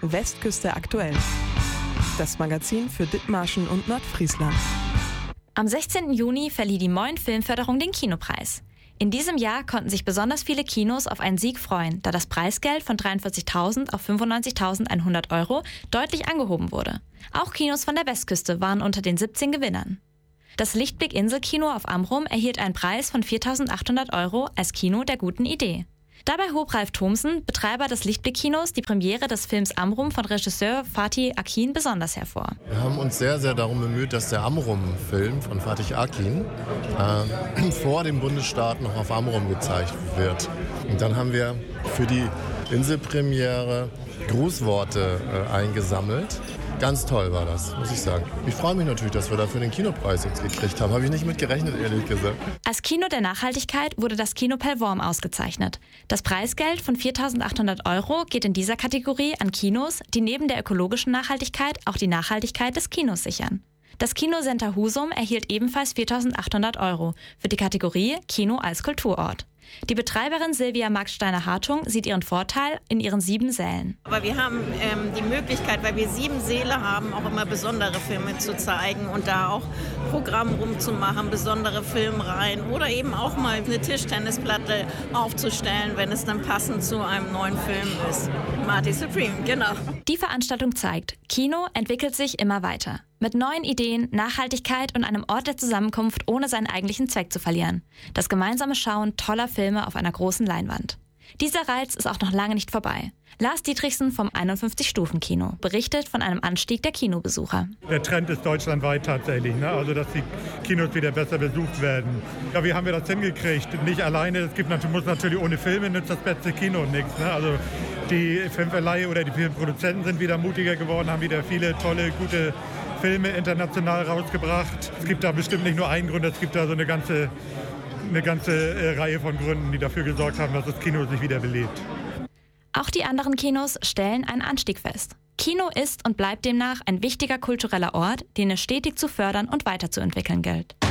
Westküste aktuell. Das Magazin für Dithmarschen und Nordfriesland. Am 16. Juni verlieh die Moin Filmförderung den Kinopreis. In diesem Jahr konnten sich besonders viele Kinos auf einen Sieg freuen, da das Preisgeld von 43.000 auf 95.100 € deutlich angehoben wurde. Auch Kinos von der Westküste waren unter den 17 Gewinnern. Das Lichtblick Inselkino auf Amrum erhielt einen Preis von 4.800 € als Kino der guten Idee. Dabei hob Ralf Thomsen, Betreiber des Lichtblick-Kinos, die Premiere des Films Amrum von Regisseur Fatih Akin besonders hervor. Wir haben uns sehr, sehr darum bemüht, dass der Amrum-Film von Fatih Akin vor dem Bundesstaat noch auf Amrum gezeigt wird. Und dann haben wir für die Inselpremiere Grußworte eingesammelt. Ganz toll war das, muss ich sagen. Ich freue mich natürlich, dass wir dafür den Kinopreis jetzt gekriegt haben. Habe ich nicht mit gerechnet, ehrlich gesagt. Als Kino der Nachhaltigkeit wurde das Kino Pellworm ausgezeichnet. Das Preisgeld von 4.800 € geht in dieser Kategorie an Kinos, die neben der ökologischen Nachhaltigkeit auch die Nachhaltigkeit des Kinos sichern. Das Kino Center Husum erhielt ebenfalls 4.800 € für die Kategorie Kino als Kulturort. Die Betreiberin Silvia Marksteiner-Hartung sieht ihren Vorteil in ihren 7 Sälen. Aber wir haben die Möglichkeit, weil wir 7 Säle haben, auch immer besondere Filme zu zeigen und da auch Programm rumzumachen, besondere Filmreihen oder eben auch mal eine Tischtennisplatte aufzustellen, wenn es dann passend zu einem neuen Film ist. Marty Supreme, genau. Die Veranstaltung zeigt, Kino entwickelt sich immer weiter. Mit neuen Ideen, Nachhaltigkeit und einem Ort der Zusammenkunft, ohne seinen eigentlichen Zweck zu verlieren. Das gemeinsame Schauen toller Filme auf einer großen Leinwand. Dieser Reiz ist auch noch lange nicht vorbei. Lars Dietrichsen vom 51-Stufen-Kino berichtet von einem Anstieg der Kinobesucher. Der Trend ist deutschlandweit tatsächlich, also dass die Kinos wieder besser besucht werden. Ja, wie haben wir das hingekriegt? Nicht alleine, muss natürlich ohne Filme nützt das beste Kino nichts. Also die Filmverleihe oder die Filmproduzenten sind wieder mutiger geworden, haben wieder viele tolle, gute Filme international rausgebracht. Es gibt da bestimmt nicht nur einen Grund, es gibt da so eine ganze Reihe von Gründen, die dafür gesorgt haben, dass das Kino sich wieder belebt. Auch die anderen Kinos stellen einen Anstieg fest. Kino ist und bleibt demnach ein wichtiger kultureller Ort, den es stetig zu fördern und weiterzuentwickeln gilt.